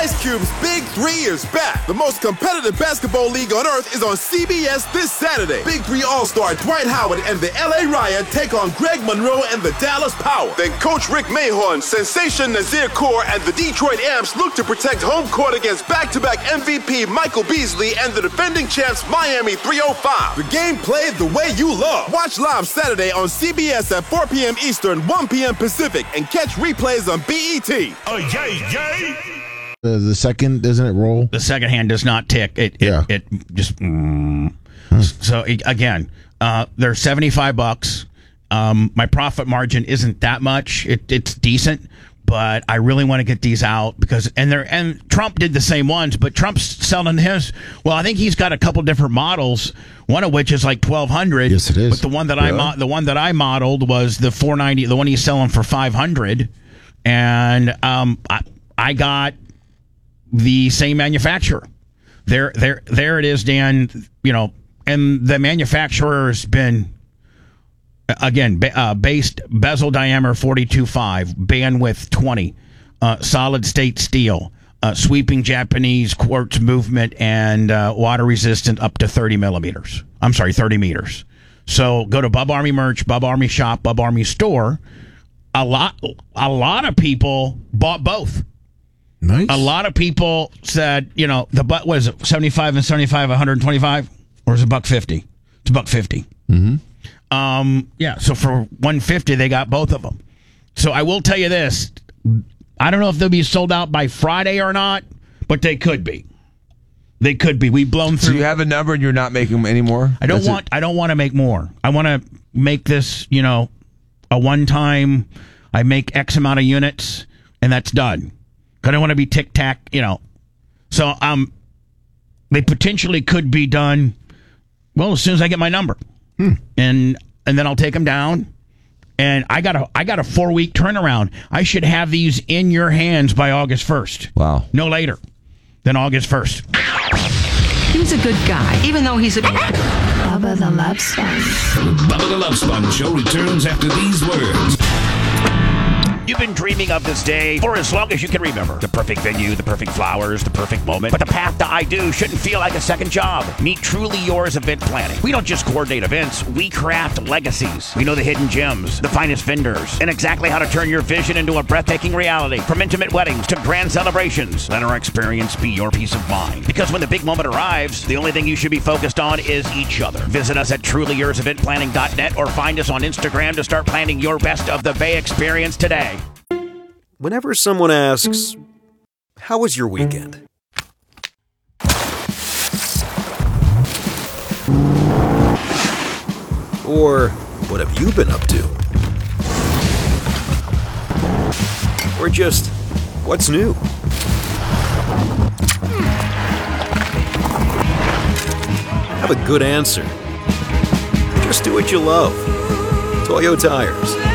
Ice Cube's Big 3 is back. The most competitive basketball league on earth is on CBS this Saturday. Big 3 All-Star Dwight Howard and the LA Riot take on Greg Monroe and the Dallas Power. Then Coach Rick Mahorn, Sensation Nazir Kaur, and the Detroit Amps look to protect home court against back-to-back MVP Michael Beasley and the defending champs Miami 305. The game played the way you love. Watch live Saturday on CBS at 4 p.m. Eastern, 1 p.m. Pacific, and catch replays on BET. Oh, yay! The second, doesn't it roll? The second hand does not tick. It just. So again, they're $75. My profit margin isn't that much. It's decent, but I really want to get these out because and Trump did the same ones, but Trump's selling his. Well, I think he's got a couple different models. One of which is like $1,200. Yes, it is. But the one that I modeled was the $490. The one he's selling for $500, and I got the same manufacturer. There it is, Dan. And the manufacturer's been again based bezel diameter 42.5, bandwidth 20, solid state steel, sweeping Japanese quartz movement, and water resistant up to 30 millimeters. I'm sorry, 30 meters. So go to Bub Army merch, Bub Army shop, Bub Army store. A lot of people bought both. Nice. A lot of people said, the butt was 75 and 75, 125, or is it $150? It's $150. Mm-hmm. Yeah. So for $150, they got both of them. So I will tell you this: I don't know if they'll be sold out by Friday or not, but they could be. They could be. We've blown through. So you have a number and you're not making them anymore? I don't want to make more. I want to make this, a one-time. I make X amount of units, and that's done. I don't want to be tic-tac, So they potentially could be done, well, as soon as I get my number. And then I'll take them down. And I got a 4-week turnaround. I should have these in your hands by August 1st. Wow. No later than August 1st. He was a good guy, even though he's a... Bubba the Love Sponge. Bubba the Love Sponge Show returns after these words. You've been dreaming of this day for as long as you can remember. The perfect venue, the perfect flowers, the perfect moment. But the path to I Do shouldn't feel like a second job. Meet Truly Yours Event Planning. We don't just coordinate events, we craft legacies. We know the hidden gems, the finest vendors, and exactly how to turn your vision into a breathtaking reality. From intimate weddings to grand celebrations, let our experience be your peace of mind. Because when the big moment arrives, the only thing you should be focused on is each other. Visit us at trulyourseventplanning.net or find us on Instagram to start planning your best of the Bay experience today. Whenever someone asks, "How was your weekend?" Or, "What have you been up to?" Or just, "What's new?" Have a good answer. Just do what you love. Toyo Tires.